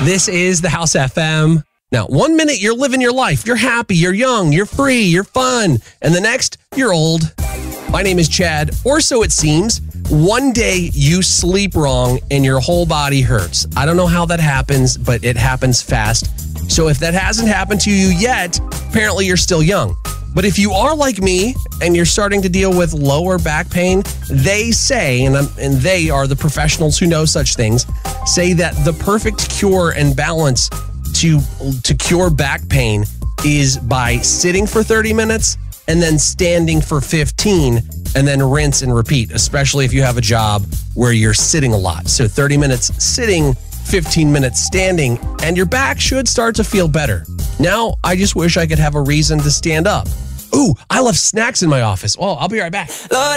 This is the House FM. Now, 1 minute you're living your life. You're happy, you're young, you're free, you're fun. And the next, you're old. My name is Chad, or so it seems. One day you sleep wrong and your whole body hurts. I don't know how that happens, but it happens fast. So if that hasn't happened to you yet, apparently you're still young. But if you are like me and you're starting to deal with lower back pain, they say, and they are the professionals who know such things, say that the perfect cure and balance to cure back pain is by sitting for 30 minutes and then standing for 15 and then rinse and repeat, especially if you have a job where you're sitting a lot. So 30 minutes sitting, 15 minutes standing, and your back should start to feel better. Now, I just wish I could have a reason to stand up. Ooh, I left snacks in my office. Well, I'll be right back.